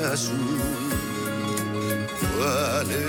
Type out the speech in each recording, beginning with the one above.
μάτια σου βάλε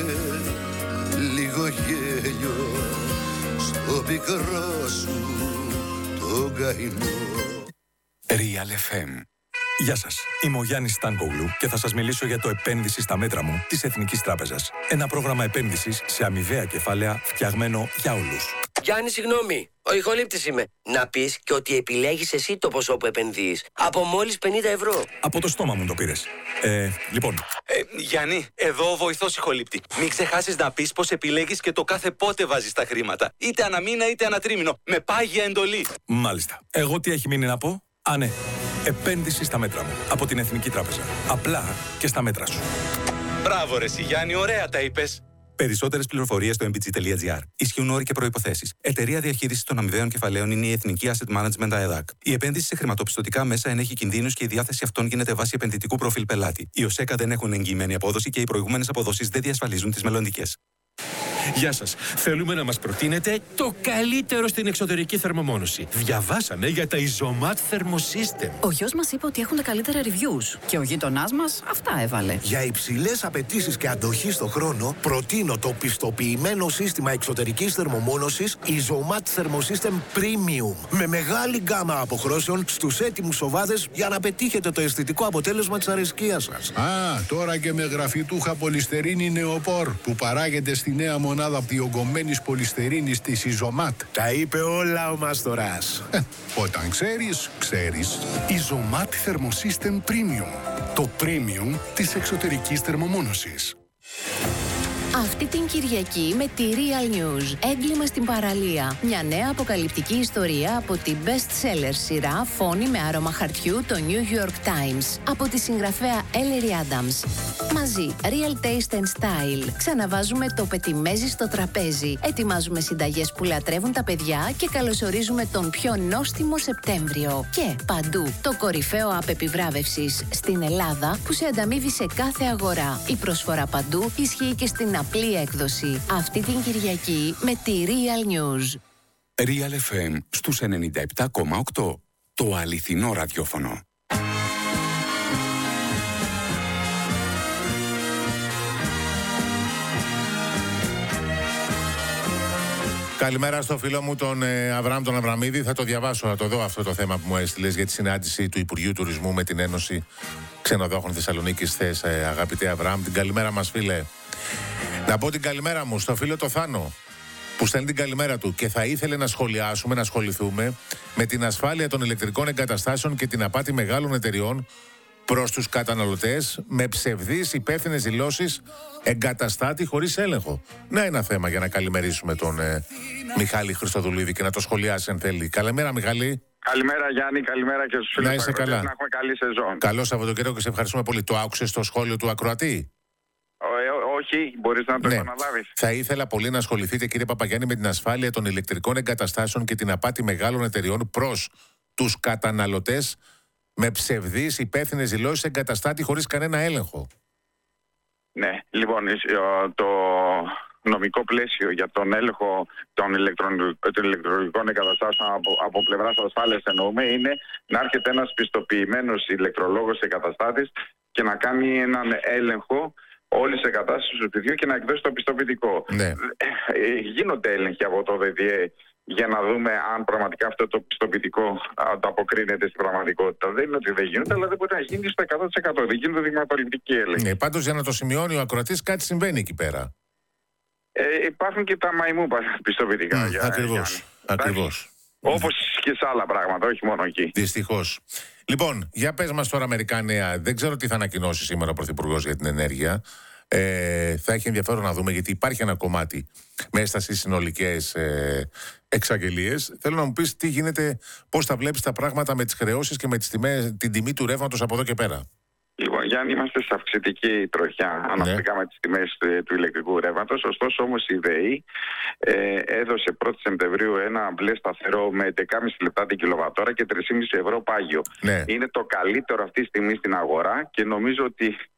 λίγο γέλιο στο πικρό σου το καημό. Real FM. Γεια σας, είμαι ο Γιάννης Στάνκογλου και θα σας μιλήσω για το επένδυση στα μέτρα μου της Εθνικής Τράπεζας. Ένα πρόγραμμα επένδυσης σε αμοιβαία κεφάλαια φτιαγμένο για όλους. Γιάννη, συγγνώμη, ο ηχολήπτης είμαι. Να πεις και ότι επιλέγεις εσύ το ποσό που επενδύεις. Από μόλις 50 ευρώ. Από το στόμα μου το πήρες. Λοιπόν. Γιάννη, εδώ ο βοηθός ηχολήπτη. Μην ξεχάσεις να πεις πως επιλέγεις και το κάθε πότε βάζεις τα χρήματα. Είτε ανά μήνα είτε ανά τρίμηνο. Με πάγια εντολή. Μάλιστα. Εγώ τι έχει μείνει να πω? Α, ναι. Επένδυση στα μέτρα μου. Από την Εθνική Τράπεζα. Απλά και στα μέτρα σου. Μπράβο ρε εσύ, Γιάννη, ωραία τα είπες. Περισσότερες πληροφορίες στο mbg.gr. Ισχύουν όροι και προϋποθέσεις. Εταιρεία διαχείρισης των αμοιβαίων κεφαλαίων είναι η Εθνική Asset Management ΑΕΔΑΚ. Η επένδυση σε χρηματοπιστωτικά μέσα ενέχει κινδύνους και η διάθεση αυτών γίνεται βάσει επενδυτικού προφίλ πελάτη. Οι ΟΣΕΚΑ δεν έχουν εγγυημένη απόδοση και οι προηγούμενες αποδόσεις δεν διασφαλίζουν τις μελλοντικές. Γεια σας. Θέλουμε να μας προτείνετε το καλύτερο στην εξωτερική θερμομόνωση. Διαβάσαμε για τα Isomat Thermosystem. Ο γιος μας είπε ότι έχουν τα καλύτερα reviews και ο γείτονάς μας αυτά έβαλε. Για υψηλές απαιτήσεις και αντοχή στο χρόνο, προτείνω το πιστοποιημένο σύστημα εξωτερικής θερμομόνωσης Isomat Thermosystem Premium. Με μεγάλη γκάμα αποχρώσεων στους έτοιμους οβάδες για να πετύχετε το αισθητικό αποτέλεσμα της αρεσκίας σας. Τώρα και με γραφιτούχα πολυστερίνη νεοπόρ που παράγεται στη νέα μονάδα διογκωμένης πολυστερίνης της Isomat. Τα είπε όλα ο Μαστοράς. Όταν ξέρεις, ξέρεις. Isomat Thermosystem Premium. Το premium της εξωτερικής θερμομόνωσης. Αυτή την Κυριακή με τη Real News. Έγκλημα στην παραλία. Μια νέα αποκαλυπτική ιστορία από την best-seller σειρά Φόνη με άρωμα χαρτιού, το New York Times. Από τη συγγραφέα Ellery Adams. Μαζί, Real Taste and Style. Ξαναβάζουμε το πετιμέζι στο τραπέζι. Ετοιμάζουμε συνταγές που λατρεύουν τα παιδιά και καλωσορίζουμε τον πιο νόστιμο Σεπτέμβριο. Και παντού, το κορυφαίο app επιβράβευσης στην Ελλάδα που σε ανταμείβει σε κάθε αγορά. Η προσφορά παντού ισχύει και στην απλή έκδοση. Αυτή την Κυριακή με τη Real News. Real FM στους 97,8. Το αληθινό ραδιόφωνο. Καλημέρα στο φίλο μου τον Αβραάμ τον Αβραμίδη. Θα το διαβάσω, θα το δω αυτό το θέμα που μου έστειλες για τη συνάντηση του Υπουργείου Τουρισμού με την Ένωση Ξενοδόχων Θεσσαλονίκης θες, αγαπητέ Αβραάμ. Την καλημέρα μας, φίλε. Να πω την καλημέρα μου στο φίλο το Θάνο που στέλνει την καλημέρα του και θα ήθελε να σχολιάσουμε, να ασχοληθούμε με την ασφάλεια των ηλεκτρικών εγκαταστάσεων και την απάτη μεγάλων εταιριών προς τους καταναλωτές με ψευδείς υπεύθυνες δηλώσεις εγκαταστάτη χωρίς έλεγχο. Να, ένα θέμα για να καλημερίσουμε τον Μιχάλη Χριστοδουλίδη και να το σχολιάσει αν θέλει. Καλημέρα, Μιχάλη. Καλημέρα, Γιάννη, καλημέρα και στους φίλους. Να είσαι καλά. Να έχουμε καλή σεζόν. Καλό Σαββατοκύριακο και σε ευχαριστούμε πολύ. Το άκουσες στο σχόλιο του ακροατή? Όχι, μπορείς να το επαναλάβεις. Θα ήθελα πολύ να ασχοληθείτε, κύριε Παπαγιάννη, με την ασφάλεια των ηλεκτρικών εγκαταστάσεων και την απάτη μεγάλων εταιριών προς τους καταναλωτές με ψευδείς υπεύθυνες δηλώσεις εγκαταστάτη χωρίς κανένα έλεγχο. Ναι, λοιπόν, το νομικό πλαίσιο για τον έλεγχο των ηλεκτρονικών εγκαταστάσεων από πλευράς ασφάλειας εννοούμε είναι να έρχεται ένας πιστοποιημένος ηλεκτρολόγος εγκαταστάτης και να κάνει έναν έλεγχο όλη τη εγκατάσταση του σπιτιού και να εκδώσει το πιστοποιητικό. Ναι. Γίνονται έλεγχοι από το ΔΔΕ για να δούμε αν πραγματικά αυτό το πιστοποιητικό ανταποκρίνεται στην πραγματικότητα. Δεν είναι ότι δεν γίνονται, αλλά δεν μπορεί να γίνει στο 100%. Δεν γίνονται δειγματοληπτικοί έλεγχοι. Ναι, πάντως για να το σημειώνει ο ακροατής, κάτι συμβαίνει εκεί πέρα. Υπάρχουν και τα μαϊμού πιστοποιητικά. Ακριβώς. Όπως και σε άλλα πράγματα, όχι μόνο εκεί. Δυστυχώς. Λοιπόν, για πες μας τώρα μερικά νέα. Δεν ξέρω τι θα ανακοινώσει σήμερα ο Πρωθυπουργός για την ενέργεια. Θα έχει ενδιαφέρον να δούμε, γιατί υπάρχει ένα κομμάτι μέσα στις συνολικές εξαγγελίες. Θέλω να μου πεις τι γίνεται, πώς θα βλέπεις τα πράγματα με τις χρεώσεις και με τις τιμές, την τιμή του ρεύματος από εδώ και πέρα. Λοιπόν, Γιάννη, είμαστε σε αυξητική τροχιά αναφορικά με τις τιμές του ηλεκτρικού ρεύματος. Ωστόσο, όμως, η ΔΕΗ έδωσε 1η Σεπτεμβρίου ένα μπλε σταθερό με 11,5 λεπτά την κιλοβατόρα και 3,5 ευρώ πάγιο. Ναι. Είναι το καλύτερο αυτή τη στιγμή στην αγορά και νομίζω ότι